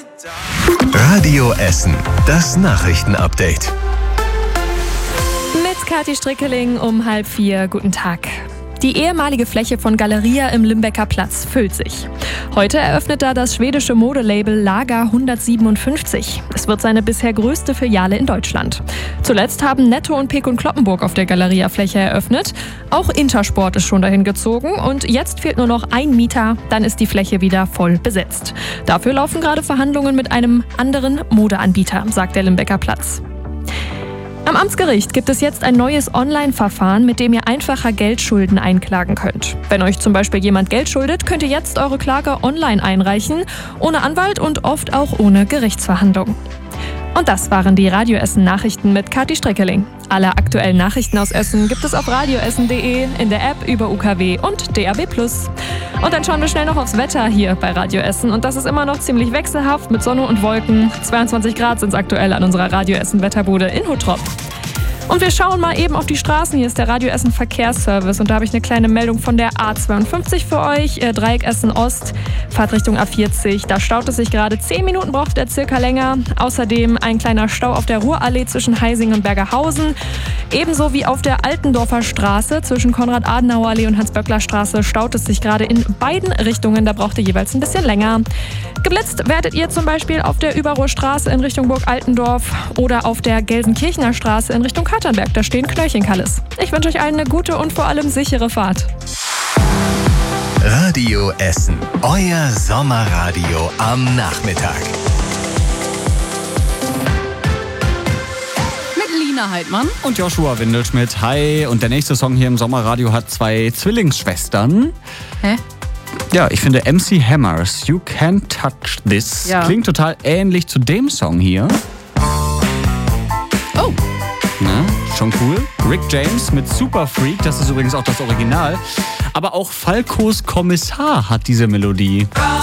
Radio Essen, das Nachrichtenupdate. Mit Kathi Strickeling um 3:30. Guten Tag. Die ehemalige Fläche von Galeria im Limbecker Platz füllt sich. Heute eröffnet da das schwedische Modelabel Lager 157. Es wird seine bisher größte Filiale in Deutschland. Zuletzt haben Netto und Peek & Cloppenburg auf der Galeria-Fläche eröffnet. Auch Intersport ist schon dahin gezogen und jetzt fehlt nur noch ein Mieter, dann ist die Fläche wieder voll besetzt. Dafür laufen gerade Verhandlungen mit einem anderen Modeanbieter, sagt der Limbecker Platz. Am Amtsgericht gibt es jetzt ein neues Online-Verfahren, mit dem ihr einfacher Geldschulden einklagen könnt. Wenn euch zum Beispiel jemand Geld schuldet, könnt ihr jetzt eure Klage online einreichen, ohne Anwalt und oft auch ohne Gerichtsverhandlung. Und das waren die Radio Essen Nachrichten mit Kathi Strickeling. Alle aktuellen Nachrichten aus Essen gibt es auf radioessen.de, in der App über UKW und DAB+. Und dann schauen wir schnell noch aufs Wetter hier bei Radio Essen. Und das ist immer noch ziemlich wechselhaft mit Sonne und Wolken. 22 Grad sind es aktuell an unserer Radio Essen Wetterbude in Huttrop. Und wir schauen mal eben auf die Straßen. Hier ist der Radio Essen Verkehrsservice und da habe ich eine kleine Meldung von der A52 für euch. Dreieck Essen Ost, Fahrtrichtung A40. Da staut es sich gerade. 10 Minuten braucht der circa länger. Außerdem ein kleiner Stau auf der Ruhrallee zwischen Heising und Bergerhausen. Ebenso wie auf der Altendorfer Straße zwischen Konrad-Adenauer-Allee und Hans-Böckler-Straße staut es sich gerade in beiden Richtungen. Da braucht ihr jeweils ein bisschen länger. Geblitzt werdet ihr zum Beispiel auf der Überruhrstraße in Richtung Burg Altendorf oder auf der Gelsenkirchener Straße in Richtung Katernberg. Da stehen Knöllchenkalles. Ich wünsche euch allen eine gute und vor allem sichere Fahrt. Radio Essen, euer Sommerradio am Nachmittag. Mit Lina Heidmann und Joshua Windelschmidt. Hi. Und der nächste Song hier im Sommerradio hat 2 Zwillingsschwestern. Hä? Ja, ich finde MC Hammers, You Can't Touch This, klingt total ähnlich zu dem Song hier. Oh. Na, schon cool. Rick James mit Super Freak, das ist übrigens auch das Original. Aber auch Falcos Kommissar hat diese Melodie.